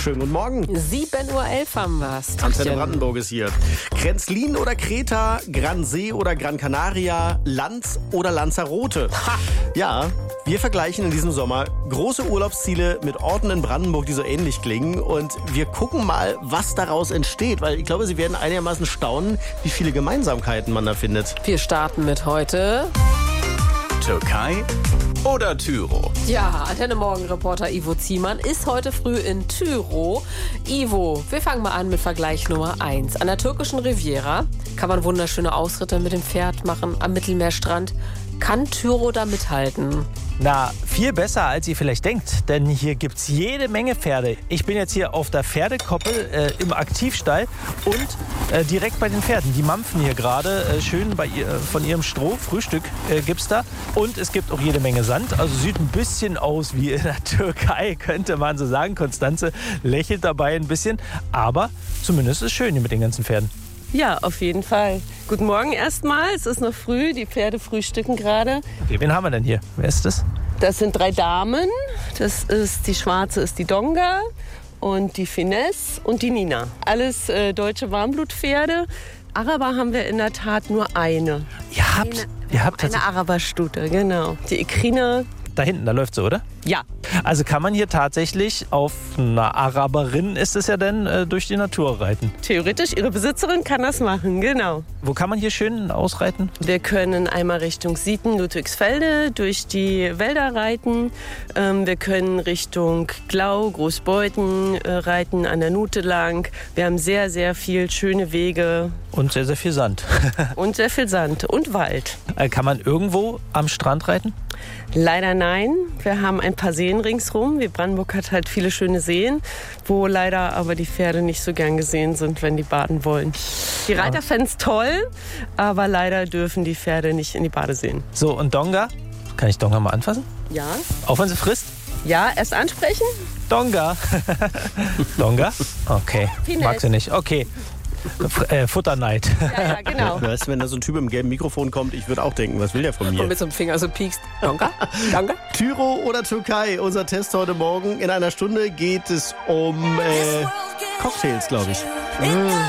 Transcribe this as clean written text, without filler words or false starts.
Schönen guten Morgen. 7:11 Uhr haben wir's. Antenne Brandenburg ist hier. Grenzlin oder Kreta, Gransee oder Gran Canaria, Lanz oder Lanzarote. Ja, wir vergleichen in diesem Sommer große Urlaubsziele mit Orten in Brandenburg, die so ähnlich klingen. Und wir gucken mal, was daraus entsteht. Weil ich glaube, Sie werden einigermaßen staunen, wie viele Gemeinsamkeiten man da findet. Wir starten mit heute. Türkei oder Tyro? Ja, Antenne Morgen-Reporter Ivo Ziemann ist heute früh in Tyro. Ivo, wir fangen mal an mit Vergleich Nummer 1. An der türkischen Riviera kann man wunderschöne Ausritte mit dem Pferd machen am Mittelmeerstrand. Kann Tyro da mithalten? Na, viel besser, als ihr vielleicht denkt, denn hier gibt's jede Menge Pferde. Ich bin jetzt hier auf der Pferdekoppel im Aktivstall und direkt bei den Pferden. Die mampfen hier gerade schön von ihrem Stroh. Frühstück gibt's da. Und es gibt auch jede Menge Sand. Also sieht ein bisschen aus wie in der Türkei, könnte man so sagen. Konstanze lächelt dabei ein bisschen. Aber zumindest ist es schön hier mit den ganzen Pferden. Ja, auf jeden Fall. Guten Morgen erstmal. Es ist noch früh. Die Pferde frühstücken gerade. Okay, wen haben wir denn hier? Wer ist das? Das sind 3 Damen. Die schwarze ist die Donga und die Finesse und die Nina. Alles deutsche Warmblutpferde. Araber haben wir in der Tat nur eine. Ihr habt eine Araberstute, genau. Die Ikrina. Da hinten, da läuft sie, oder? Ja. Also kann man hier tatsächlich auf einer Araberin, ist es ja denn, durch die Natur reiten? Theoretisch, ihre Besitzerin kann das machen, genau. Wo kann man hier schön ausreiten? Wir können einmal Richtung Sieten, Ludwigsfelde durch die Wälder reiten. Wir können Richtung Glau, Großbeuthen reiten, an der Nute lang. Wir haben sehr, sehr viel schöne Wege. Und sehr, sehr viel Sand. Und sehr viel Sand und Wald. Kann man irgendwo am Strand reiten? Leider nein. Wir haben ein paar Seen ringsrum. Brandenburg hat halt viele schöne Seen, wo leider aber die Pferde nicht so gern gesehen sind, wenn die baden wollen. Die Reiter fänden es toll, aber leider dürfen die Pferde nicht in die Badeseen. So, und Donga? Kann ich Donga mal anfassen? Ja. Auch wenn sie frisst? Ja, erst ansprechen. Donga. Donga? Okay. Finesse. Mag sie nicht. Okay. Futterneid. Ja, genau. Weißt du, wenn da so ein Typ im gelben Mikrofon kommt, ich würde auch denken, was will der von mir? Und mit so einem Finger so piekst. Danke. Danke. Tyro oder Türkei? Unser Test heute Morgen. In einer Stunde geht es um Cocktails, glaube ich.